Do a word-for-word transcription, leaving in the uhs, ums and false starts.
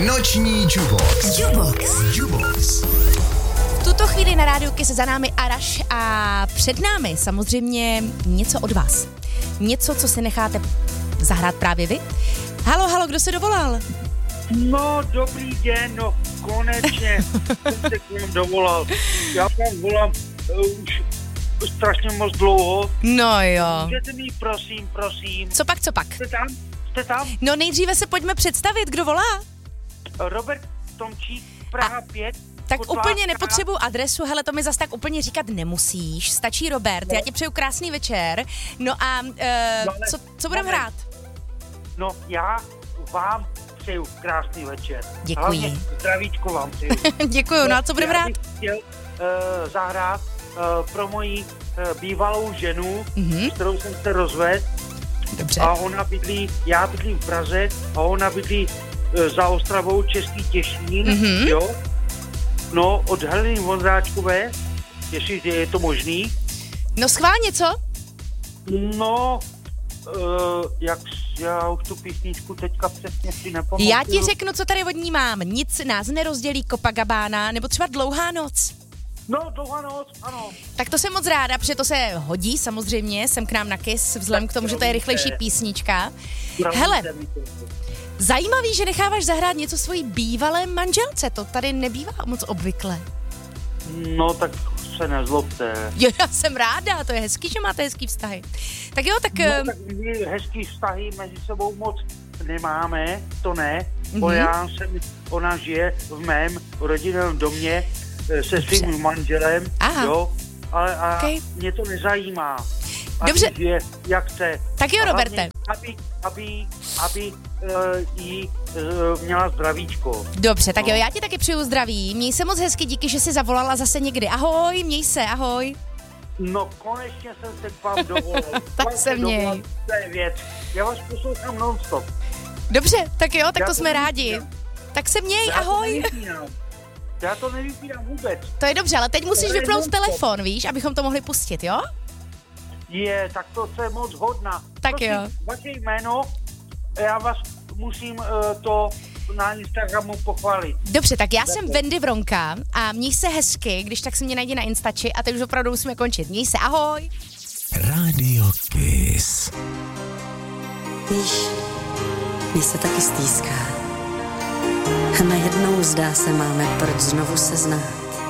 Noční Jubox. Jubox. Jubox. V tuto chvíli na rádiu Kiss za námi Araš a před námi samozřejmě něco od vás. Něco, co si necháte zahrát právě vy. Halo, halo, kdo se dovolal? No, dobrý den, no konečně jsem se k vám dovolal. Já vám volám uh, už strašně moc dlouho. No jo. Můžete mi, prosím, prosím. Co pak, co pak? Jste tam? Jste tam? No nejdříve se pojďme představit, kdo volá. Robert Tomčík, Praha pět. Tak Kotlářka. úplně nepotřebuju adresu, hele, to mi zas tak úplně říkat nemusíš. Stačí Robert, já ti přeju krásný večer. No a uh, No, co, co budeme hrát? No, já vám přeju krásný večer. Děkuji. Hlavně zdravíčko vám přeju. Děkuju, no a co budeme Já hrát? bych chtěl uh, zahrát uh, pro moji uh, bývalou ženu, Mhm. s kterou jsem se rozvedl. Dobře. A ona bydlí, já bydlím v Praze a ona bydlí e, za Ostravou, Český Těšín, Mhm. jo. No, od Heleny Vondráčkové, jestli je to možný. No schválně, co? No, e, jak, já už tu písničku teďka přesně si nepamatuju. Já ti řeknu, co tady od ní mám. Nic nás nerozdělí, Copacabana, nebo třeba Dlouhá noc. No, Dlouhá noc, ano. Tak to jsem moc ráda, protože to se hodí samozřejmě sem k nám na Kiss, vzhledem Tak k tomu, že to je rychlejší písnička. Pravíte Hele, mi to. zajímavý, že necháváš zahrát něco svojí bývalé manželce, to tady nebývá moc obvykle. No, tak se nezlobte. Jo, já jsem ráda, to je hezký, že máte hezký vztahy. Tak jo, tak... No, eh, tak my hezký vztahy mezi sebou moc nemáme, to ne. Mhm. Mm-hmm. Já jsem, ona žije v mém rodinném domě eh, se svým Dobře. manželem, Aha. jo, ale a Okay. mě to nezajímá. Ať Dobře. žije, jak chce. Tak jo, A hlavně, Roberte. Aby, aby, aby uh, jí uh, měla zdravíčko. Dobře, tak No. jo, já ti taky přeju zdraví. Měj se moc hezky, díky, že jsi zavolala zase někdy. Ahoj, měj se, ahoj. No, konečně jsem se k vám dovolil. Tak Vám se měj. dovolil, to je věc. Já vás poslouchám non-stop. Dobře, tak jo, tak Já to to jsme rádi. nevypínám. Tak se měj, Já to ahoj. nevypínám. Já to nevypínám vůbec. To je dobře, ale teď musíš To je vypnout non-stop. telefon, víš, abychom to mohli pustit, jo? Je, tak to je moc hodná. Tak Prosím, jo. Vaše jméno, já vás musím uh, to na Instagramu pochválit. Dobře, tak já jsem Wendy Vronka a měj se hezky, když tak si mě najdi na Instači a teď už opravdu musíme končit. Měj se, ahoj. Radio Kiss. Víš, mně se taky stýská. A najednou zdá se máme, proč znovu se znát.